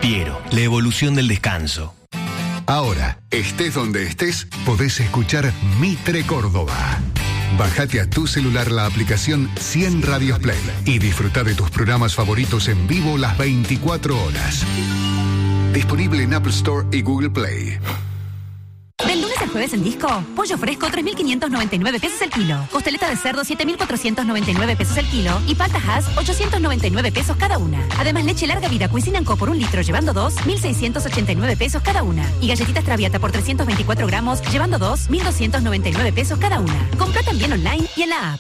Piero, la evolución del descanso. Ahora, estés donde estés, podés escuchar Mitre Córdoba. Bájate a tu celular la aplicación 100 Radios Play y disfruta de tus programas favoritos en vivo las 24 horas. Disponible en Apple Store y Google Play. Del lunes al jueves en Disco, pollo fresco 3.599 pesos el kilo, costeleta de cerdo 7.499 pesos el kilo y palta Hass 899 pesos cada una. Además, leche larga vida Cuisine & Co por un litro llevando 2, 1.689 pesos cada una. Y galletitas Traviata por 324 gramos llevando 2, 1.299 pesos cada una. Compra también online y en la app.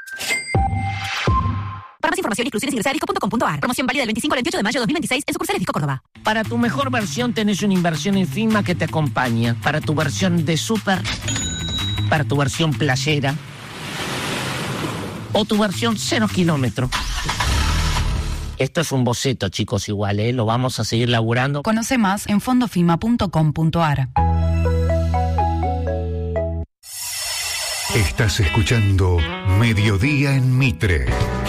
Para más información y exclusiones ingresa a disco.com.ar. Promoción válida del 25 al 28 de mayo de 2026 en sucursales Disco Córdoba. Para tu mejor versión tenés una inversión en firma que te acompaña. Para tu versión de súper, para tu versión playera o tu versión 0 kilómetros. Esto es un boceto, chicos, igual, lo vamos a seguir laburando. Conoce más en fondofima.com.ar. Estás escuchando Mediodía en Mitre.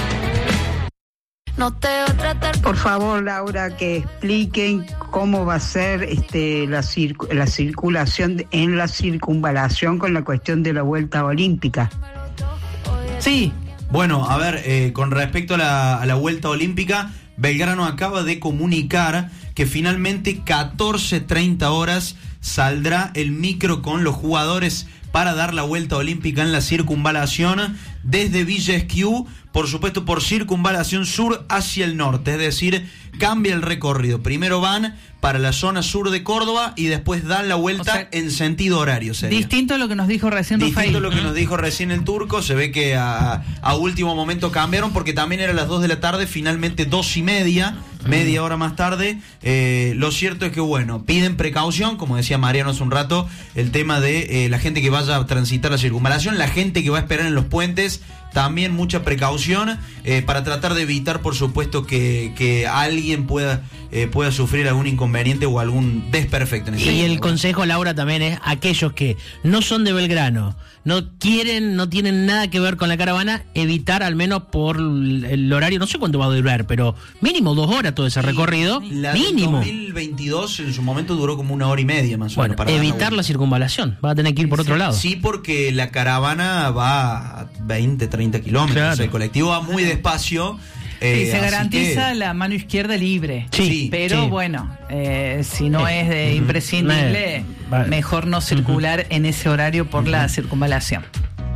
No te va a tratar. Por favor, Laura, que expliquen cómo va a ser la circulación en la circunvalación con la cuestión de la vuelta olímpica. Sí, bueno, a ver, con respecto a la vuelta olímpica, Belgrano acaba de comunicar que finalmente 14:30 horas saldrá el micro con los jugadores para dar la vuelta olímpica en la circunvalación desde Villa Esquiú, por supuesto por circunvalación sur hacia el norte, es decir, cambia el recorrido. Primero van para la zona sur de Córdoba y después dan la vuelta en sentido horario. Sería. Distinto a lo que nos dijo recién Rafael. Distinto a lo que nos dijo recién el turco, se ve que a último momento cambiaron porque también era las 2 de la tarde, finalmente 2:30, media hora más tarde. Lo cierto es que, bueno, piden precaución, como decía Mariano hace un rato, el tema de la gente que vaya a transitar la circunvalación, la gente que va a esperar en los puentes, también mucha precaución para tratar de evitar, por supuesto, que alguien pueda sufrir algún inconveniente o algún desperfecto. Y el consejo, Laura, también es aquellos que no son de Belgrano, no tienen nada que ver con la caravana, evitar al menos por el horario, no sé cuánto va a durar, pero mínimo 2 horas todo ese recorrido, la mínimo. 2022 en su momento duró como 1 hora y media más o menos. Para evitar la circunvalación, va a tener que ir por otro lado. Sí, porque la caravana va a 20, 30 kilómetros, claro. El colectivo va muy despacio. Sí, se garantiza la mano izquierda libre. Sí, pero bueno, si no es imprescindible, mejor no circular en ese horario por la circunvalación.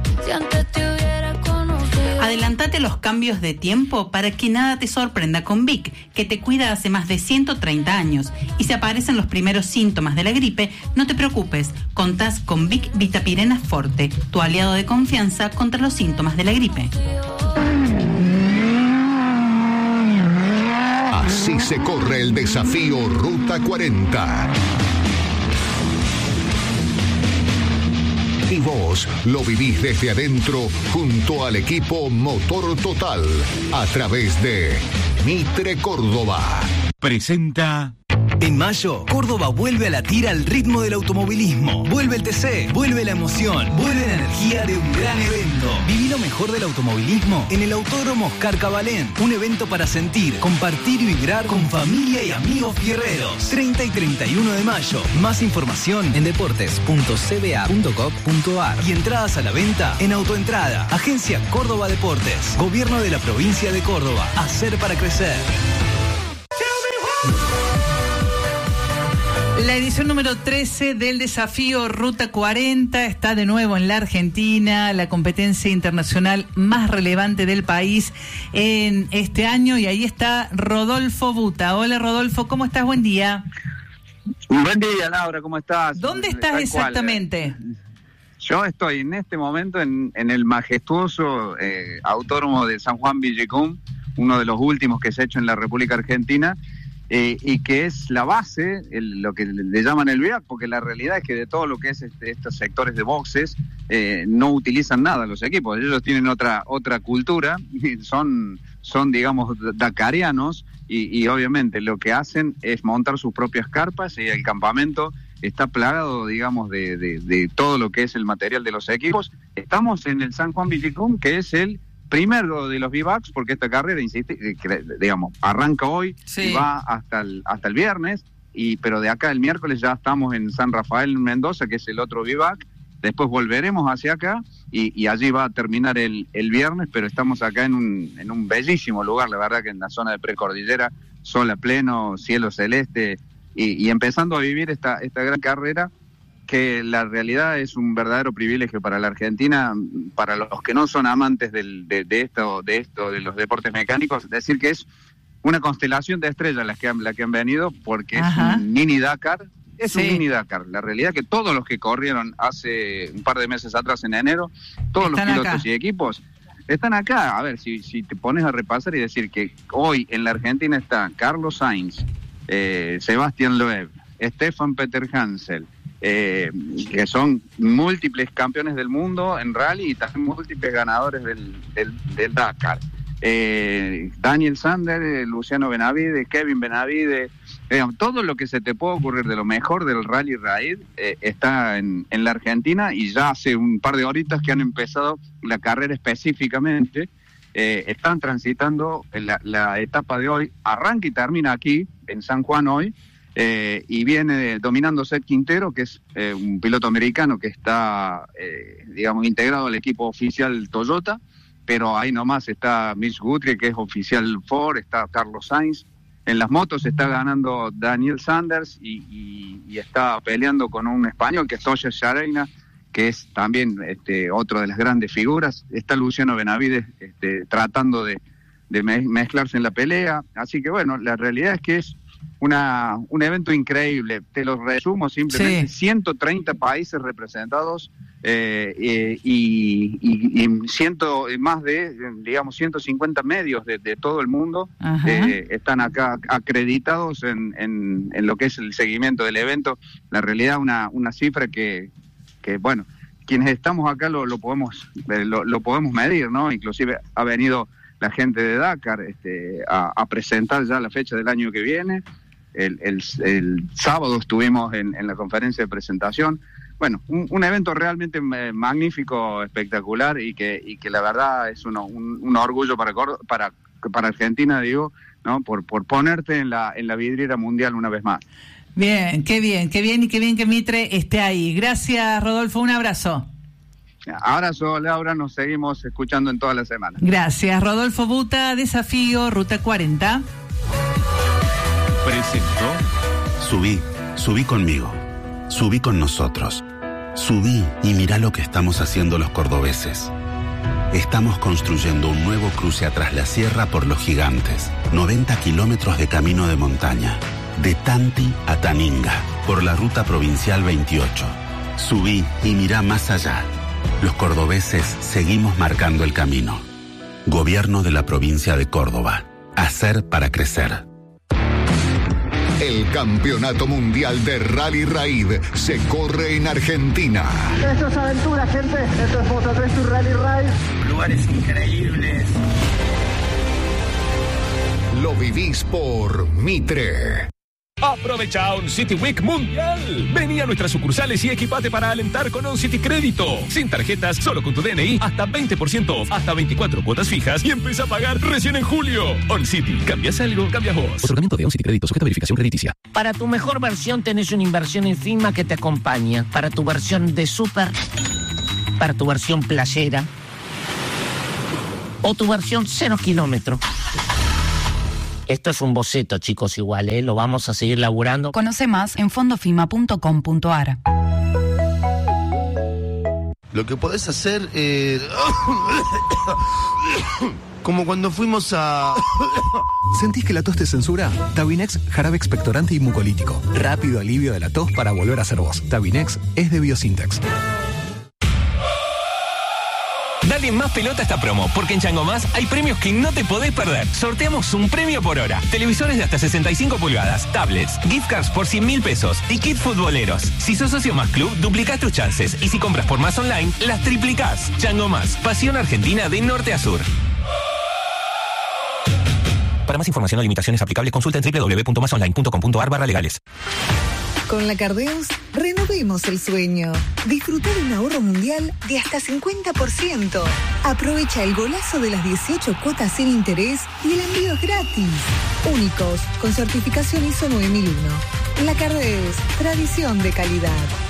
Adelantate los cambios de tiempo para que nada te sorprenda con Vic, que te cuida hace más de 130 años. Y si aparecen los primeros síntomas de la gripe, no te preocupes, contás con Vic Vitapirena Forte, tu aliado de confianza contra los síntomas de la gripe. Así se corre el desafío Ruta 40. Y vos lo vivís desde adentro junto al equipo Motor Total a través de Mitre Córdoba. Presenta... En mayo, Córdoba vuelve a latir al ritmo del automovilismo. Vuelve el TC, vuelve la emoción, vuelve la energía de un gran evento. Viví lo mejor del automovilismo en el Autódromo Oscar Cabalén. Un evento para sentir, compartir y vibrar con familia y amigos fierreros. 30 y 31 de mayo. Más información en deportes.cba.gov.ar y entradas a la venta en Autoentrada. Agencia Córdoba Deportes. Gobierno de la provincia de Córdoba. Hacer para crecer. La edición número 13 del desafío Ruta 40 está de nuevo en la Argentina, la competencia internacional más relevante del país en este año, y ahí está Rodolfo Buta. Hola Rodolfo, ¿cómo estás? Buen día. Buen día, Laura, ¿cómo estás? ¿Dónde estás exactamente? Yo estoy en este momento en el majestuoso autódromo de San Juan Villicum, uno de los últimos que se ha hecho en la República Argentina. Y que es la base, lo que le llaman el VIAC, porque la realidad es que de todo lo que es estos sectores de boxes no utilizan nada los equipos. Ellos tienen otra cultura, son digamos dakarianos, y obviamente lo que hacen es montar sus propias carpas, y el campamento está plagado, digamos, de todo lo que es el material de los equipos. Estamos en el San Juan Villicum, que es el primero de los VIVACs, porque esta carrera, digamos, arranca hoy y va hasta el viernes, pero de acá el miércoles ya estamos en San Rafael, Mendoza, que es el otro VIVAC. Después volveremos hacia acá y allí va a terminar el viernes, pero estamos acá en un bellísimo lugar, la verdad que en la zona de precordillera, sol a pleno, cielo celeste, y empezando a vivir esta gran carrera, que la realidad es un verdadero privilegio para la Argentina, para los que no son amantes de los deportes mecánicos, decir que es una constelación de estrellas la que han venido, porque es un mini Dakar. Es un mini Dakar. La realidad es que todos los que corrieron hace un par de meses atrás, en enero, todos los pilotos y equipos están acá. A ver, si te pones a repasar y decir que hoy en la Argentina está Carlos Sainz, Sebastián Loeb, Stefan Peter Hansel, que son múltiples campeones del mundo en rally y también múltiples ganadores del Dakar. Daniel Sander, Luciano Benavide, Kevin Benavide, todo lo que se te puede ocurrir de lo mejor del Rally Raid está en la Argentina, y ya hace un par de horitas que han empezado la carrera específicamente. Están transitando la etapa de hoy, arranca y termina aquí en San Juan hoy, y viene dominando Seth Quintero, que es un piloto americano que está digamos integrado al equipo oficial Toyota, pero ahí nomás está Mitch Guthrie, que es oficial Ford, está Carlos Sainz. En las motos está ganando Daniel Sanders y está peleando con un español que es Toya Shareina, que es también otro de las grandes figuras. Está Luciano Benavides tratando de mezclarse en la pelea. Así que bueno, la realidad es que es un evento increíble. Te lo resumo simplemente: 130 países representados y más de, digamos, 150 medios de todo el mundo están acá acreditados en lo que es el seguimiento del evento. La realidad, una cifra que bueno, quienes estamos acá lo podemos medir, ¿no? Inclusive ha venido la gente de Dakar a presentar ya la fecha del año que viene. El sábado estuvimos en la conferencia de presentación. Bueno, un evento realmente magnífico, espectacular, y que la verdad es un orgullo para Argentina, digo, ¿no? Por ponerte en la vidriera mundial una vez más. Bien, qué bien que Mitre esté ahí. Gracias, Rodolfo, un abrazo. Abrazo, Laura, nos seguimos escuchando en toda la semana. Gracias, Rodolfo Buta, Desafío Ruta 40. Presento. Subí conmigo, subí con nosotros, subí y mirá lo que estamos haciendo los cordobeses. Estamos construyendo un nuevo cruce atrás la sierra por Los Gigantes, 90 kilómetros de camino de montaña, de Tanti a Taninga, por la ruta provincial 28. Subí y mirá más allá. Los cordobeses seguimos marcando el camino. Gobierno de la provincia de Córdoba. Hacer para crecer. El Campeonato Mundial de Rally Raid se corre en Argentina. Esto es aventura, gente. Esto es Moto 3 Rally Raid. Lugares increíbles. Lo vivís por Mitre. Aprovecha On City Week Mundial. Vení a nuestras sucursales y equipate para alentar con On City Crédito. Sin tarjetas, solo con tu DNI, hasta 20% off, hasta 24 cuotas fijas y empieza a pagar recién en julio. On City, ¿cambias algo? Cambias vos. Otorgamiento de On City Crédito, sujeta a verificación crediticia. Para tu mejor versión tenés una inversión encima que te acompaña. Para tu versión de super, para tu versión playera o tu versión 0 kilómetros. Esto es un boceto, chicos, igual, lo vamos a seguir laburando. Conoce más en fondofima.com.ar. Lo que podés hacer como cuando fuimos a... ¿Sentís que la tos te censura? Tabinex, jarabe expectorante y mucolítico. Rápido alivio de la tos para volver a ser vos. Tabinex es de Biosintex. Dale más pelota a esta promo, porque en Chango Más hay premios que no te podés perder. Sorteamos un premio por hora. Televisores de hasta 65 pulgadas, tablets, gift cards por 100.000 pesos y kit futboleros. Si sos socio Más Club, duplicás tus chances. Y si compras por Más Online, las triplicás. Chango Más, pasión argentina de norte a sur. Para más información o limitaciones aplicables, consulta en www.masonline.com.ar/legales. Con la Cardeus, renovemos el sueño. Disfruta de un ahorro mundial de hasta 50%. Aprovecha el golazo de las 18 cuotas sin interés y el envío es gratis. Únicos, con certificación ISO 9001. La Cardeus, tradición de calidad.